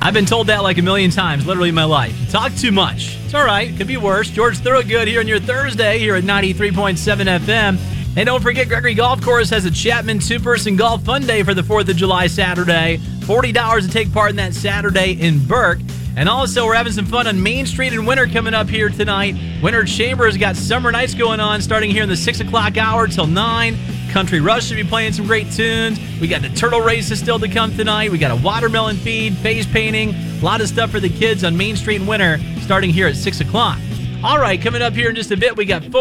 I've been told that like a million times, literally in my life. Talk too much. It's all right. Could be worse. George Thorogood here on your Thursday here at 93.7 FM. And don't forget, Gregory Golf Course has a Chapman two-person golf fun day for the 4th of July Saturday. $40 to take part in that Saturday in Burke. And also, we're having some fun on Main Street in Winter coming up here tonight. Winter Chambers got summer nights going on starting here in the 6 o'clock hour till 9. Country Rush should be playing some great tunes. We got the turtle races still to come tonight. We got a watermelon feed, face painting, a lot of stuff for the kids on Main Street in Winter starting here at 6 o'clock. All right, coming up here in just a bit, we got